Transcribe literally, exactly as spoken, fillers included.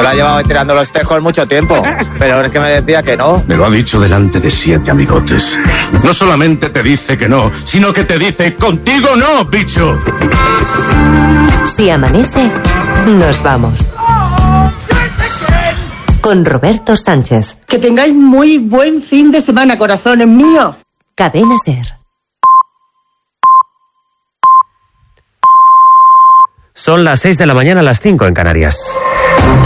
Yo la llevaba tirando los tejos mucho tiempo, pero es que me decía que no. Me lo ha dicho delante de siete amigotes. No solamente te dice que no, sino que te dice contigo no, bicho. Si amanece, nos vamos. Con Roberto Sánchez. Que tengáis muy buen fin de semana, corazones míos. Cadena SER. Son las seis de la mañana, las cinco en Canarias.